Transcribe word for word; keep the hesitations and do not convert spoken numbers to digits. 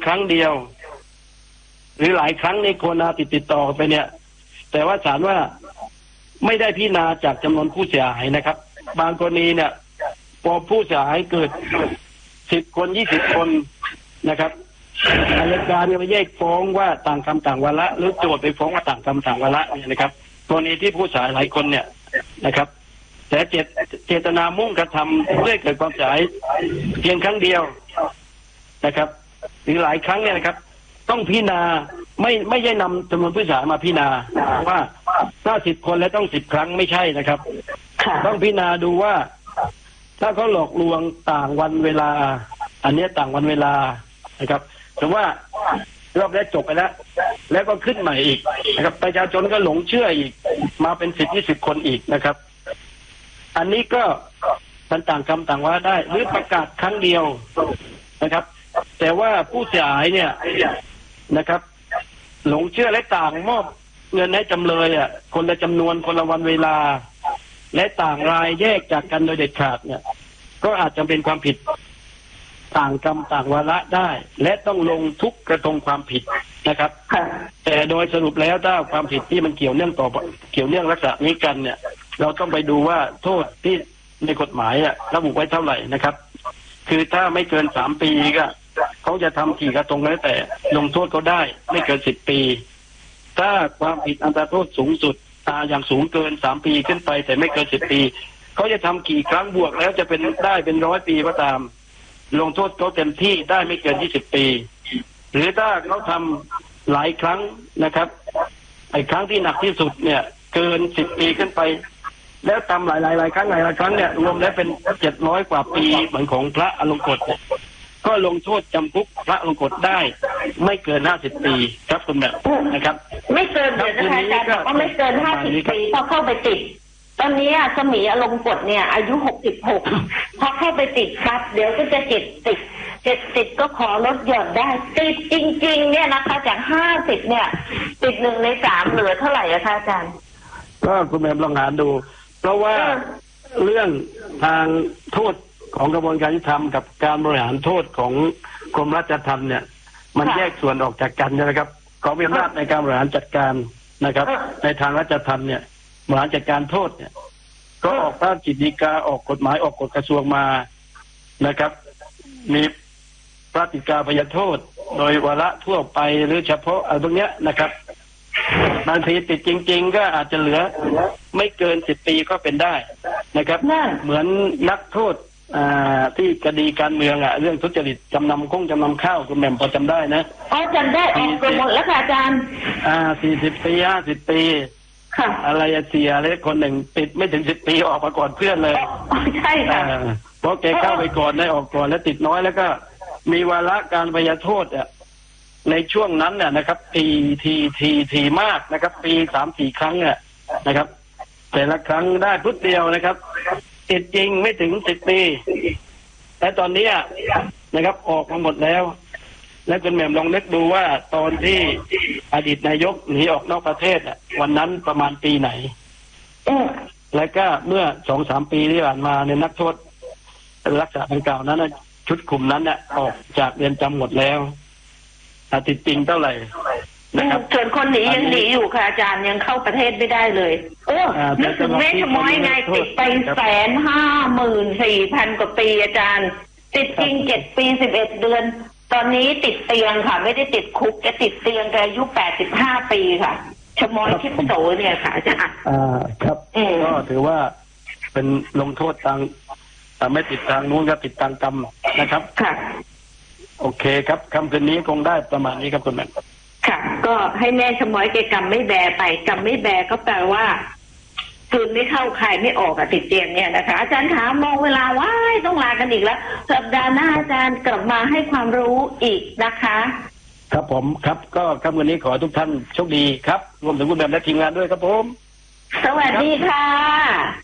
ครั้งเดียวหรือหลายครั้งในโคนาติดติดต่อไปเนี่ยแต่ว่าศาลว่าไม่ได้พิจารณาจากจำนวนผู้เสียหายนะครับบางกรณีเนี่ยพอผู้เสียหายเกิดสิบคนยี่สิบคนนะครับอัยการจะไปแยกฟ้องว่าต่างคำต่างวาระหรือโจทย์ไปฟ้องว่าต่างคำต่างวาระเนี่ยนะครับกรณีที่ผู้เสียหายหลายคนเนี่ยนะครับแต่เจตเจตนามุ่งกระทำเพื่อเกิดความเสียหายเพียงครั้งเดียวนะครับหรือหลายครั้งเนี่ยนะครับต้องพิจารณาไม่ไม่ใช่นำจำนวนผู้เสียหายมาพิจารณาว่าถ้าสิบคนแล้วต้องสิบครั้งไม่ใช่นะครับต้องพิจารณาดูว่าถ้าเขาหลอกลวงต่างวันเวลาอันนี้ต่างวันเวลานะครับแต่ว่ารอบแรกจบไปแล้วแล้วก็ขึ้นใหม่อีกนะครับประชาชนก็หลงเชื่ออีกมาเป็นสิบยี่สิบคนอีกนะครับอันนี้ก็มันต่างคำต่างว่าได้หรือประกาศครั้งเดียวนะครับแต่ว่าผู้เสียหายเนี่ยนะครับหลงเชื่อและต่างมอบเงินให้จำเลยอ่ะคนละจำนวนคนละวันเวลาและต่างรายแยกจากกันโดยเด็ดขาดเนี่ยก็อาจจะเป็นความผิดต่างกรรมต่างวาระได้และต้องลงทุกกระทงความผิดนะครับแต่โดยสรุปแล้วถ้าความผิดที่มันเกี่ยวเนื่องต่อเกี่ยวเนื่องลักษณะนี้กันเนี่ยเราต้องไปดูว่าโทษที่ในกฎหมายอ่ะระบุไว้เท่าไหร่นะครับคือถ้าไม่เกินสามปีก็เขาจะทำกี่กระทงแล้วแต่ลงโทษเขาได้ไม่เกินสิบปีถ้าความผิดอัตราโทษสูงสุดตาอย่างสูงเกินสามปีขึ้นไปแต่ไม่เกินสิบปีเขาจะทำกี่ครั้งบวกแล้วจะเป็นได้เป็นร้อยปีก็ตามลงโทษเขาเต็มที่ได้ไม่เกินยี่สิบปีหรือถ้าเขาทำหลายครั้งนะครับไอ้ครั้งที่หนักที่สุดเนี่ยเกินสิบปีขึ้นไปแล้วทำหลายหลายหลายครั้งหลายหลายครั้งเนี่ยรวมแล้วเป็นเจ็ดร้อยกว่าปีเหมือนของพระอลงกฎก็ลงโทษจำคุกพระอลงกฎได้ไม่เกินห้าสิบปีครับคุณแม่นะครับไม่เกินเดี๋ยวนะคะอาจารย์บอกว่าไม่เกินห้าสิบปีพอเข้าไปติดตอนนี้สมีอลงกฎเนี่ยอายุหกสิบหกพอเข้าไปติดครับเดี๋ยวก็จะเจ็ดติดเจ็ดติดก็ขอลดหย่อนได้ติดจริงๆเนี่ยนะคะจากห้าสิบเนี่ยติดหนึ่งในสามเหลือเท่าไหร่อะคะอาจารย์ก็คุณแม่ลองหาดูเพราะว่าเรื่องทางโทษของกระบวนการยุติธรรมกับการบริหารโทษของกรมราชทัณฑ์เนี่ยมันแยกส่วนออกจากกันนะครับเขามีอำนาจในการบริหารจัดการนะครับในทางราชทัณฑ์เนี่ยบริหารจัดการโทษเนี่ยก็ออกพระราชกิจฎีกาออกกฎหมายออกกฎกระทรวงมานะครับมีพระราชกิจฎีกาพยโทษโดยวาระทั่วไปหรือเฉพาะอะไรตรงเนี้ยนะครับบางทีติดจริงๆก็อาจจะเหลือไม่เกินสิบปีก็เป็นได้นะครับเหมือนนักโทษที่คดีการเมืองอ่ะเรื่องทุจริตจำนำคงจำนำข้าวคุณแม่พอจำได้นะอ๋อจำได้ออกไปหมดแล้วค่ะอาจารย์อ่าสี่สิบปีห้าสิบปีค่ะอะไรเสียอะไรคนหนึ่งติดไม่ถึงสิบปีออกมาก่อนเพื่อนเลยใช่ค่ะเพราะแกเข้าไปก่อนได้ออกก่อนแล้วติดน้อยแล้วก็มีวาระการพยโทษอ่ะในช่วงนั้นเนี่ยนะครับทีทีทีทีมากนะครับปีสามสี่ครั้งเนี่ยนะครับแต่ละครั้งได้พุทธเดียวนะครับติดจริงไม่ถึงสิบปีแต่ตอนนี้นะครับออกมาหมดแล้วและคุณแม่ลองนึกดูว่าตอนที่อดีตนายกหนีออกนอกประเทศอ่ะวันนั้นประมาณปีไหนแล้วก็เมื่อสองสามปีที่ผ่านมาเนี่ยนักโทษรักษาดังกล่าวนั้นชุดคุมนั้นเนี่ยออกจากเรือนจำหมดแล้วติดจริงเท่าไหร่นะครับส่วนคนหนียังหนีอยู่ค่ะอาจารย์ยังเข้าประเทศไม่ได้เลยโอ้นึกถึงแม่ชะม้อยไงติดไปแสนห้าหมื่นสี่พันกว่าปีอาจารย์ติดจริงเจ็ดปีสิบเอ็ดเดือนตอนนี้ติดเตียงค่ะไม่ได้ติดคุกแกติดเตียงแกอายุแปดสิบห้าปีค่ะชะม้อยทิพโสเนี่ยค่ะอาจารย์อ่าครับก็ถือว่าเป็นลงโทษทางไม่ติดทางนู้นก็ติดทางกรรมนะครับค่ะโอเคครับคำคืนนี้คงได้ประมาณนี้ครับคุณแม่ค่ะก็ให้แม่ชะม้อยแกกรรมไม่แบไปกรรมไม่แบก็แปลว่าคืนไม่เข้าใครไม่ออกอะติดเตียงเนี่ยนะคะอาจารย์ถามมองเวลาว้ายต้องลากันอีกแล้วสัปดาห์หน้าอาจารย์กลับมาให้ความรู้อีกนะคะครับผมครับก็คำคืนนี้ขอทุกท่านโชคดีครับรวมถึงคุณแม่และทีมงานด้วยครับผมสวัสดีค่ะ